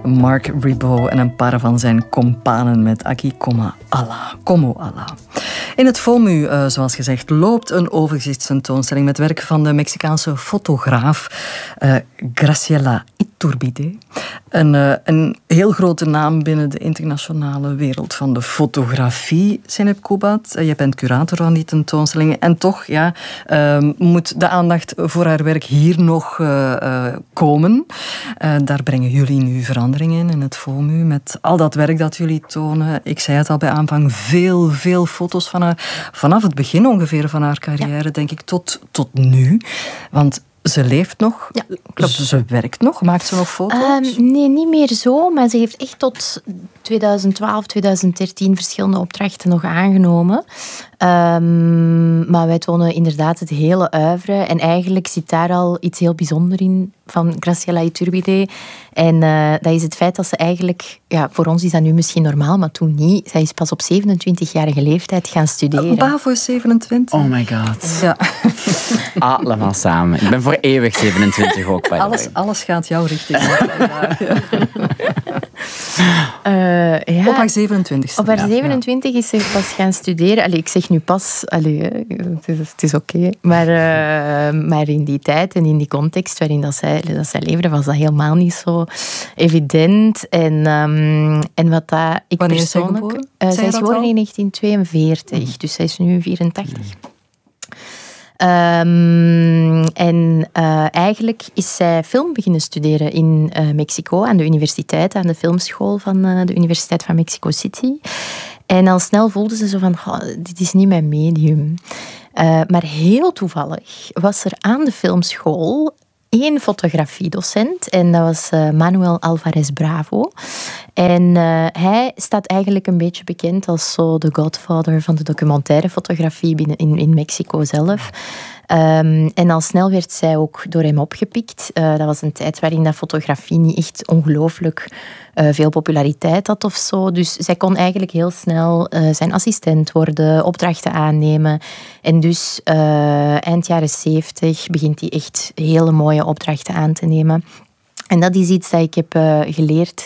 Marc Ribot en een paar van zijn companen met Aquí Como Allah. In het FOMU, zoals gezegd, loopt een overzichtstentoonstelling met werk van de Mexicaanse fotograaf Graciela Iturbide. Een heel grote naam binnen de internationale wereld van de fotografie, Zeynep Koubat. Je bent curator van die tentoonstelling en toch moet de aandacht voor haar werk hier nog komen. Daar brengen jullie nu verandering in het FOMU met al dat werk dat jullie tonen. Ik zei het al bij aanvang, veel foto's van haar. Vanaf het begin ongeveer van haar carrière, denk ik, tot nu. Want ze leeft nog, klopt. Ze werkt nog, maakt ze nog foto's? Nee, niet meer zo, maar ze heeft echt tot 2012, 2013 verschillende opdrachten nog aangenomen. Maar wij tonen inderdaad het hele oeuvre en eigenlijk zit daar al iets heel bijzonders in van Graciela Iturbide. En dat is het feit dat ze eigenlijk, voor ons is dat nu misschien normaal, maar toen niet. Zij is pas op 27-jarige leeftijd gaan studeren. Bavo is 27. Oh my god. Ja. Allemaal samen. Ik ben voor eeuwig 27 ook. Alles gaat jouw richting. Op haar 27ste. Op haar 27 is ze pas gaan studeren. Ik zeg nu pas, het is oké. Maar in die tijd en in die context waarin dat zij leefde, was dat helemaal niet zo evident. En wat dat ik Wanneer persoonlijk... is zij geboren? Zij is geboren in 1942, dus zij is nu 84. Eigenlijk is zij film beginnen studeren in Mexico, aan de universiteit, aan de filmschool van de Universiteit van Mexico City. En al snel voelde ze zo van, dit is niet mijn medium. Maar heel toevallig was er aan de filmschool 1 fotografiedocent en dat was Manuel Alvarez Bravo. En hij staat eigenlijk een beetje bekend als zo de godfather van de documentaire fotografie in Mexico zelf. En al snel werd zij ook door hem opgepikt. Dat was een tijd waarin dat fotografie niet echt ongelooflijk veel populariteit had of zo. Dus zij kon eigenlijk heel snel zijn assistent worden, opdrachten aannemen. En dus eind jaren 70 begint hij echt hele mooie opdrachten aan te nemen. En dat is iets dat ik heb geleerd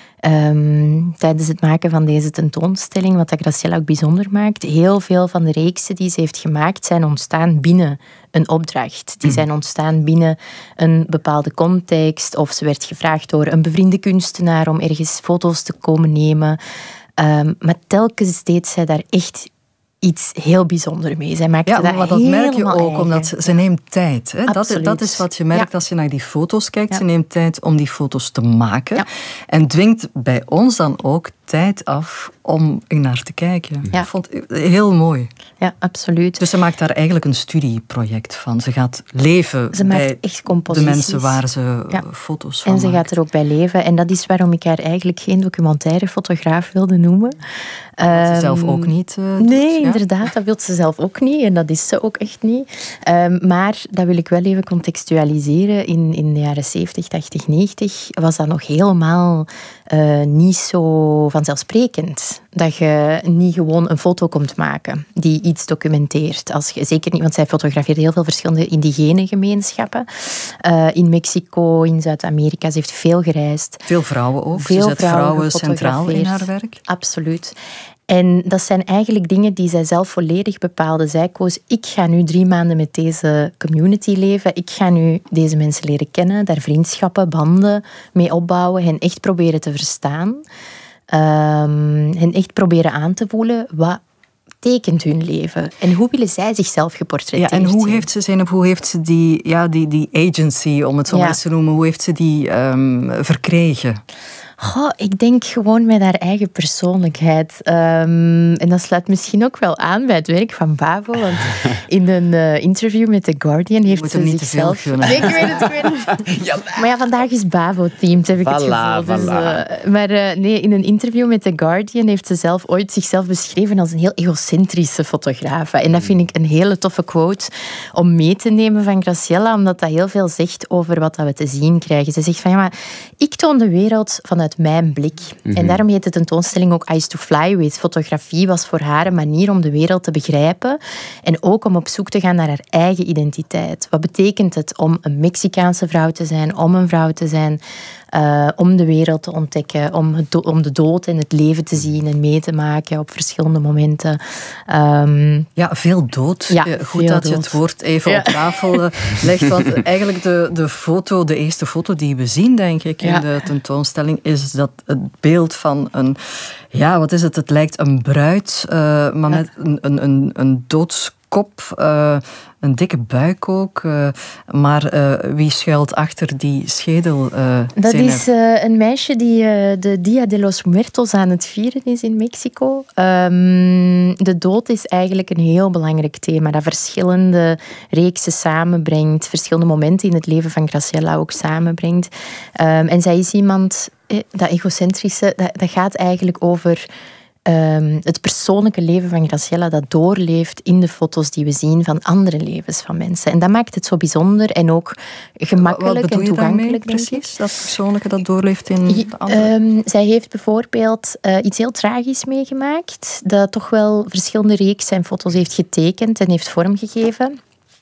tijdens het maken van deze tentoonstelling, wat Graciela ook bijzonder maakt. Heel veel van de reeksen die ze heeft gemaakt zijn ontstaan binnen een opdracht. Die zijn ontstaan binnen een bepaalde context, of ze werd gevraagd door een bevriende kunstenaar om ergens foto's te komen nemen. Maar telkens deed zij daar echt iets heel bijzonders mee. Zij maakte maar dat merk je ook, eigen. omdat ze neemt tijd. Hè? Dat is wat je merkt als je naar die foto's kijkt. Ze neemt tijd om die foto's te maken. Ja. En dwingt bij ons dan ook tijd af om er naar te kijken. Ja. Ik vond het heel mooi. Ja, absoluut. Dus ze maakt daar eigenlijk een studieproject van. Ze gaat leven bij echt de mensen waar ze foto's van maakt. En ze gaat er ook bij leven. En dat is waarom ik haar eigenlijk geen documentaire fotograaf wilde noemen. Dat ze zelf ook niet doet. Nee, inderdaad. Dat wil ze zelf ook niet. En dat is ze ook echt niet. Maar dat wil ik wel even contextualiseren. In de jaren 70, 80, 90 was dat nog helemaal niet zo vanzelfsprekend. Dat je niet gewoon een foto komt maken die iets documenteert. Zeker niet, want zij fotografeerde heel veel verschillende indigene gemeenschappen. In Mexico, in Zuid-Amerika. Ze heeft veel gereisd. Veel vrouwen ook. Ze zet vrouwen centraal in haar werk. Absoluut. En dat zijn eigenlijk dingen die zij zelf volledig bepaalde. Zij koos, ik ga nu 3 maanden met deze community leven. Ik ga nu deze mensen leren kennen, daar vriendschappen, banden mee opbouwen. Hen echt proberen te verstaan. Hen echt proberen aan te voelen wat tekent hun leven. En hoe willen zij zichzelf geportretteerd en hoe heeft ze die agency, om het zo maar eens te noemen, hoe heeft ze die verkregen? Ik denk gewoon met haar eigen persoonlijkheid. En dat sluit misschien ook wel aan bij het werk van Bavo. Want in een interview met The Guardian heeft ze zichzelf... Nee, ik weet het. Maar vandaag is Bavo-themed, heb ik het gevoel. Dus, in een interview met The Guardian heeft ze zelf ooit zichzelf beschreven als een heel egocentrische fotograaf. En dat vind ik een hele toffe quote om mee te nemen van Graciela, omdat dat heel veel zegt over wat we te zien krijgen. Ze zegt van, ik toon de wereld vanuit mijn blik. En daarom heet de tentoonstelling ook Eyes to Fly With. Fotografie was voor haar een manier om de wereld te begrijpen en ook om op zoek te gaan naar haar eigen identiteit. Wat betekent het om een Mexicaanse vrouw te zijn, om een vrouw te zijn? om de wereld te ontdekken, om de dood en het leven te zien en mee te maken op verschillende momenten. Ja, veel dood. Ja, goed veel dat je dood. het woord even op tafel legt. Want eigenlijk de eerste foto die we zien, denk ik, in de tentoonstelling, is dat het beeld van een... Ja, wat is het? Het lijkt een bruid, maar met een doodskop, een dikke buik ook. Maar wie schuilt achter die schedel? Dat Zeynep? is een meisje die de Dia de los Muertos aan het vieren is in Mexico. De dood is eigenlijk een heel belangrijk thema dat verschillende reeksen samenbrengt, verschillende momenten in het leven van Graciela ook samenbrengt. En zij is iemand, dat egocentrische, dat gaat eigenlijk over het persoonlijke leven van Graciela dat doorleeft in de foto's die we zien van andere levens van mensen. En dat maakt het zo bijzonder en ook gemakkelijk en toegankelijk. Precies, dat persoonlijke dat doorleeft in de andere? Zij heeft bijvoorbeeld iets heel tragisch meegemaakt, dat toch wel verschillende reeksen en foto's heeft getekend en heeft vormgegeven.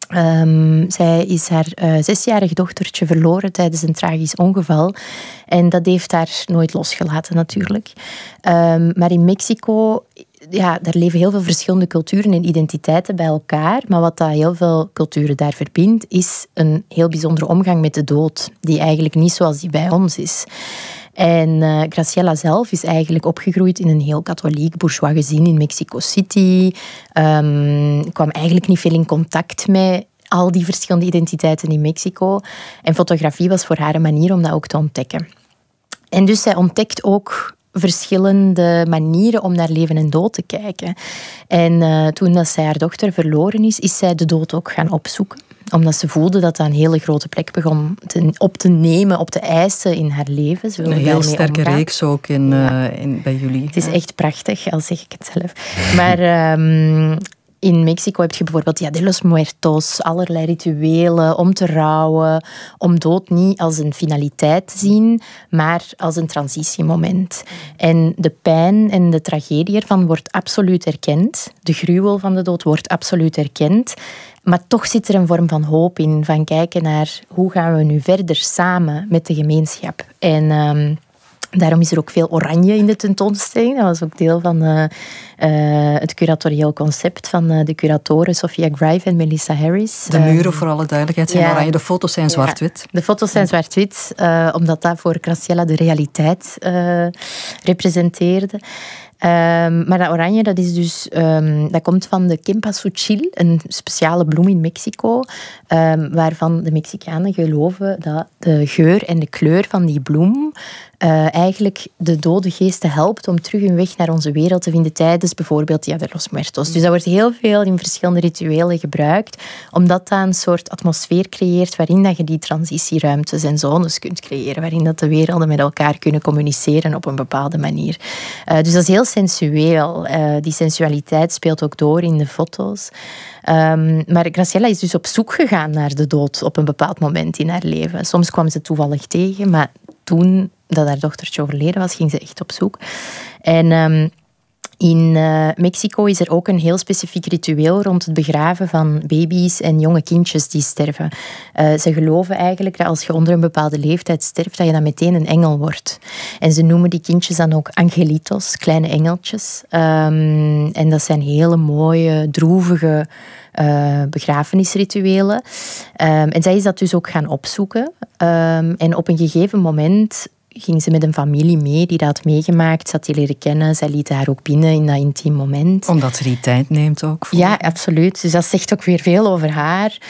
Zij is haar 6-jarige dochtertje verloren tijdens een tragisch ongeval. En dat heeft haar nooit losgelaten natuurlijk. Maar in Mexico, daar leven heel veel verschillende culturen en identiteiten bij elkaar. Maar wat dat heel veel culturen daar verbindt, is een heel bijzondere omgang met de dood. Die eigenlijk niet zoals die bij ons is. En Graciela zelf is eigenlijk opgegroeid in een heel katholiek bourgeois gezin in Mexico City. Kwam eigenlijk niet veel in contact met al die verschillende identiteiten in Mexico. En fotografie was voor haar een manier om dat ook te ontdekken. En dus zij ontdekt ook verschillende manieren om naar leven en dood te kijken. En toen dat zij haar dochter verloren is zij de dood ook gaan opzoeken. Omdat ze voelde dat dat een hele grote plek begon op te eisen in haar leven. Ze een heel sterke reeks ook bij jullie. Het is echt prachtig, al zeg ik het zelf. Maar in Mexico heb je bijvoorbeeld Dia de los Muertos, allerlei rituelen om te rouwen, om dood niet als een finaliteit te zien, maar als een transitiemoment. En de pijn en de tragedie ervan wordt absoluut erkend. De gruwel van de dood wordt absoluut erkend. Maar toch zit er een vorm van hoop in, van kijken naar hoe gaan we nu verder samen met de gemeenschap. En daarom is er ook veel oranje in de tentoonstelling. Dat was ook deel van het curatorieel concept van de curatoren Sophia Grive en Melissa Harris. De muren, voor alle duidelijkheid, zijn oranje. De foto's zijn zwart-wit. De foto's zijn zwart-wit, omdat dat voor Graciela de realiteit representeerde. Maar dat oranje, dat is dus, dat komt van de cempasúchil, een speciale bloem in Mexico, waarvan de Mexicanen geloven dat de geur en de kleur van die bloem eigenlijk de dode geesten helpt om terug hun weg naar onze wereld te vinden tijdens bijvoorbeeld Dia de los Muertos. Dus dat wordt heel veel in verschillende rituelen gebruikt, omdat dat een soort atmosfeer creëert waarin dat je die transitieruimtes en zones kunt creëren, waarin dat de werelden met elkaar kunnen communiceren op een bepaalde manier. Dus dat is heel sensueel. Die sensualiteit speelt ook door in de foto's. Maar Graciela is dus op zoek gegaan naar de dood op een bepaald moment in haar leven. Soms kwam ze toevallig tegen, maar toen dat haar dochtertje overleden was, ging ze echt op zoek. En in Mexico is er ook een heel specifiek ritueel rond het begraven van baby's en jonge kindjes die sterven. Ze geloven eigenlijk dat als je onder een bepaalde leeftijd sterft, dat je dan meteen een engel wordt. En ze noemen die kindjes dan ook angelitos, kleine engeltjes. En dat zijn hele mooie, droevige begrafenisrituelen. En zij is dat dus ook gaan opzoeken. En op een gegeven moment ging ze met een familie mee die dat had meegemaakt. Ze had die leren kennen. Zij lieten haar ook binnen in dat intiem moment. Omdat ze die tijd neemt ook. Ja, absoluut. Dus dat zegt ook weer veel over haar.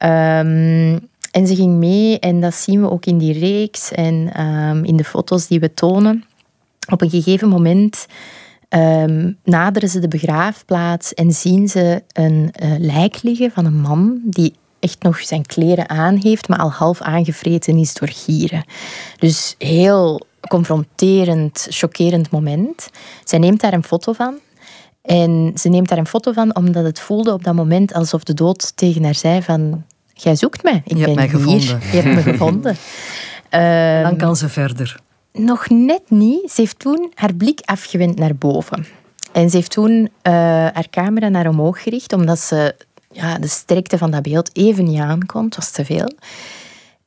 En ze ging mee en dat zien we ook in die reeks en in de foto's die we tonen. Op een gegeven moment naderen ze de begraafplaats en zien ze een lijk liggen van een man die echt nog zijn kleren aan heeft, maar al half aangevreten is door gieren. Dus heel confronterend, chockerend moment. Zij neemt daar een foto van. En ze neemt daar een foto van omdat het voelde op dat moment alsof de dood tegen haar zei van, jij zoekt mij, ik ben hier. Je hebt me gevonden. Dan kan ze verder. Nog net niet. Ze heeft toen haar blik afgewend naar boven. En ze heeft toen haar camera naar omhoog gericht, omdat ze de sterkte van dat beeld even niet aankon. Het was te veel.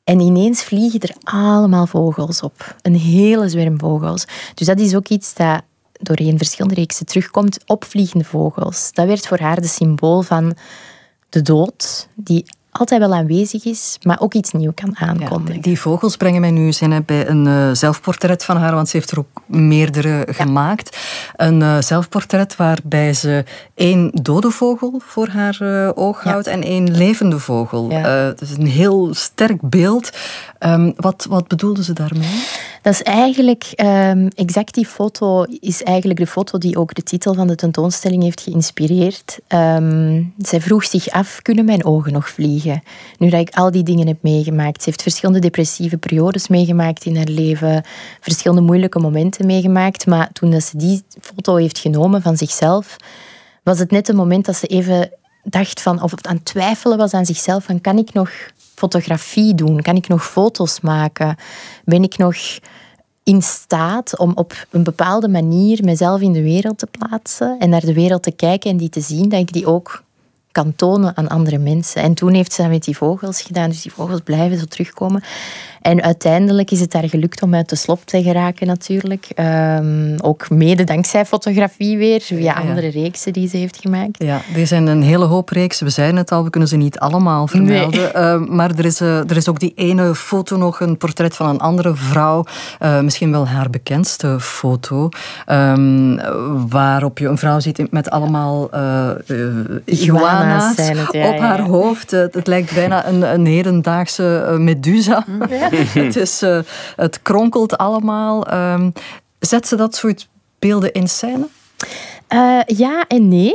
En ineens vliegen er allemaal vogels op. Een hele zwerm vogels. Dus dat is ook iets dat doorheen verschillende reeksen terugkomt. Opvliegende vogels. Dat werd voor haar de symbool van de dood, die altijd wel aanwezig is, maar ook iets nieuws kan aankondigen. Ja, die vogels brengen mij nu zin bij een zelfportret van haar, want ze heeft er ook meerdere gemaakt. Een zelfportret waarbij ze 1 dode vogel voor haar oog houdt en 1 levende vogel. Het is een heel sterk beeld. Wat bedoelde ze daarmee? Dat is eigenlijk, exact die foto is eigenlijk de foto die ook de titel van de tentoonstelling heeft geïnspireerd. Zij vroeg zich af, kunnen mijn ogen nog vliegen? Nu dat ik al die dingen heb meegemaakt. Ze heeft verschillende depressieve periodes meegemaakt in haar leven, verschillende moeilijke momenten meegemaakt, maar toen dat ze die foto heeft genomen van zichzelf, was het net een moment dat ze even dacht van, of aan het twijfelen was aan zichzelf, van kan ik nog fotografie doen? Kan ik nog foto's maken? Ben ik nog in staat om op een bepaalde manier mezelf in de wereld te plaatsen en naar de wereld te kijken en die te zien, dat ik die ook kan tonen aan andere mensen. En toen heeft ze dat met die vogels gedaan, dus die vogels blijven zo terugkomen. En uiteindelijk is het haar gelukt om uit de slop te geraken natuurlijk. Ook mede dankzij fotografie weer, via andere reeksen die ze heeft gemaakt. Ja, er zijn een hele hoop reeksen. We zeiden het al, we kunnen ze niet allemaal vermelden. Nee. Maar er is ook die ene foto nog, een portret van een andere vrouw. Misschien wel haar bekendste foto. Waarop je een vrouw ziet met allemaal iguana's op haar hoofd. Het lijkt bijna een hedendaagse Medusa. Ja. Het kronkelt allemaal. Zet ze dat soort beelden in scène? Ja en nee.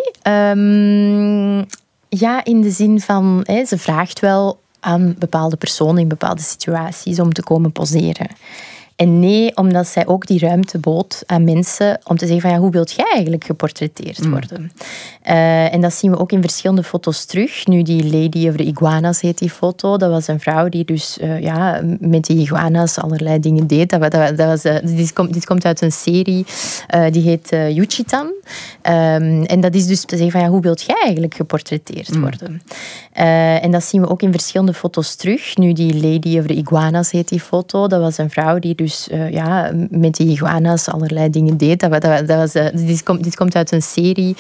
Ja, in de zin van, ze vraagt wel aan bepaalde personen in bepaalde situaties om te komen poseren. En nee, omdat zij ook die ruimte bood aan mensen om te zeggen van hoe wilt jij eigenlijk geportretteerd worden? En dat zien we ook in verschillende foto's terug. Nu, die Lady of the Iguanas heet die foto. Dat was een vrouw die dus met die iguanas allerlei dingen deed. Dit komt uit een serie die heet Yuchitan. En dat is dus te zeggen van hoe wilt jij eigenlijk geportretteerd worden? En dat zien we ook in verschillende foto's terug. Nu, die Lady of the Iguanas heet die foto. Dat was een vrouw die dus met die iguanas allerlei dingen deed. Dit komt uit een serie